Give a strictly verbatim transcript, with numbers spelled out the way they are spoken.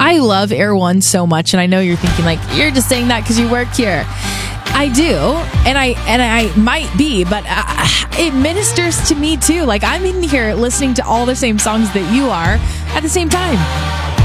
I love Air One so much, and I know you're thinking like you're just saying that because you work here. I do, and I and I might be, but uh, it ministers to me too. Like I'm in here listening to all the same songs that you are at the same time.